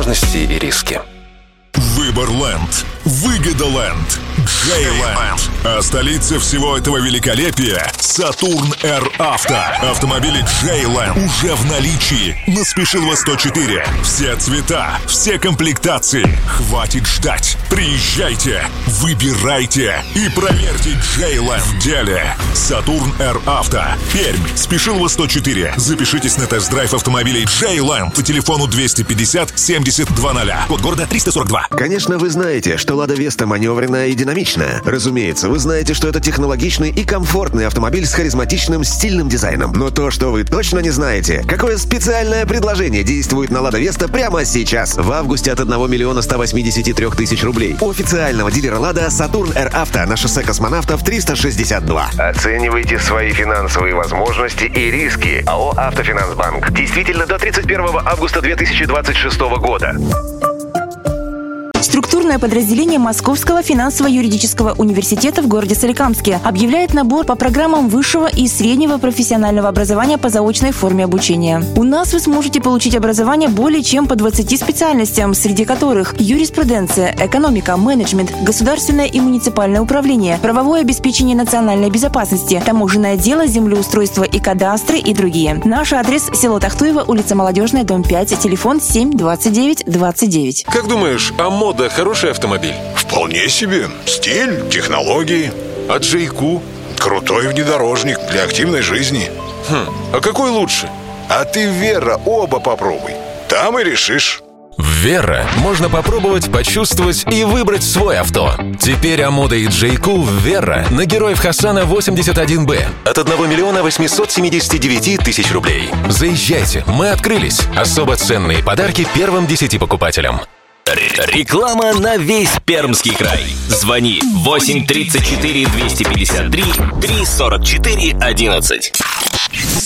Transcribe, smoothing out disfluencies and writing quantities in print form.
возможности и риски. Выборленд, Выгодоленд, Джейленд. А столица всего этого великолепия — Сатурн Р Авто. Автомобили Джейленд уже в наличии на Спешилова 104. Все цвета, все комплектации. Хватит ждать. Приезжайте, выбирайте и проверьте Джейленд в деле. Сатурн Р Авто, Пермь, Спешилова 104. Запишитесь на тест-драйв автомобилей Джейленд по телефону 250 70 00. Код города 342. Конечно, вы знаете, что «Лада Веста» маневренная и динамичная. Разумеется, вы знаете, что это технологичный и комфортный автомобиль с харизматичным стильным дизайном. Но то, что вы точно не знаете, какое специальное предложение действует на «Лада Веста» прямо сейчас. В августе от 1 183 000 рублей. У официального дилера «Лада» «Сатурн Р Авто» на шоссе Космонавтов 362. Оценивайте свои финансовые возможности и риски. АО «Автофинансбанк». Действительно до 31 августа 2026 года. Структурное подразделение Московского финансово-юридического университета в городе Соликамске объявляет набор по программам высшего и среднего профессионального образования по заочной форме обучения. У нас вы сможете получить образование более чем по 20 специальностям, среди которых юриспруденция, экономика, менеджмент, государственное и муниципальное управление, правовое обеспечение национальной безопасности, таможенное дело, землеустройство и кадастры и другие. Наш адрес – село Тахтуево, улица Молодежная, дом 5, телефон 7 29 29. Как думаешь, а мода хороший автомобиль? Вполне себе. Стиль, технологии. А Джейку? Крутой внедорожник для активной жизни. А какой лучше? А ты, Вера, оба попробуй. Там и решишь. В Верра можно попробовать, почувствовать и выбрать свой авто. Теперь Амода и Джейку в Верра на Героев Хасана 81Б от 1 879 000 рублей. Заезжайте, мы открылись. Особо ценные подарки первым 10 покупателям. Реклама на весь Пермский край. Звони 8 34 253 344 11.